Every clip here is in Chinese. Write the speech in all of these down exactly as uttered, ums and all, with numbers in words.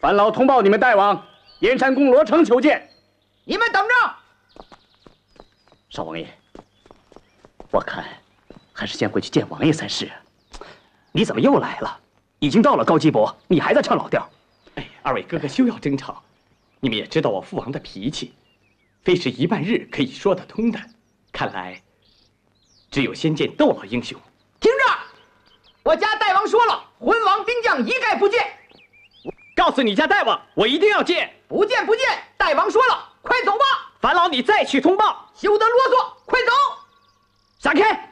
樊老通报你们大王，燕山公罗成求见。 你们等着。 少王爷，我看还是先回去见王爷才是。 你怎么又来了？已经到了高基伯，你还在唱老调。 哎，二位哥哥休要争吵，你们也知道我父王的脾气，非是一半日可以说得通的。看来，只有先见窦老英雄。 听着，我家大王说了，魂王兵将一概不见。 告诉你家大王，我一定要见。 不见不见，大王说了，快走吧。 樊老，你再去通报。 休得啰嗦，快走。 闪开！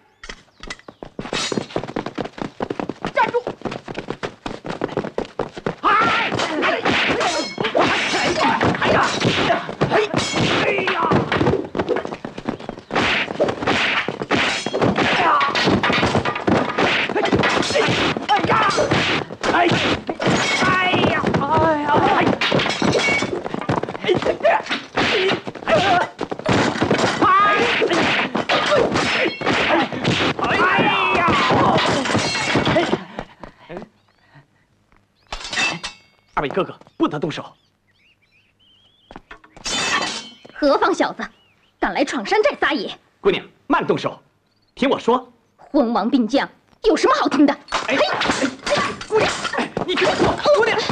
站住！哎！哎呀！哎呀！哎！哎呀！哎呀！哎呀！哎呀！哎！ 二位哥哥不得动手！ 何方小子，敢来闯山寨撒野？ 姑娘，慢动手，听我说。 昏王兵将有什么好听的？ 哎，姑娘，你听我说，姑娘。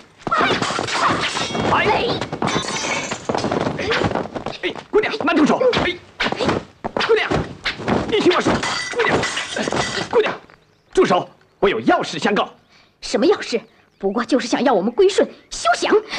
哎，哎，姑娘，慢动手！哎，姑娘，你听我说，姑娘，姑娘，住手！我有要事相告。 什么要事？不过就是想要我们归顺，休想！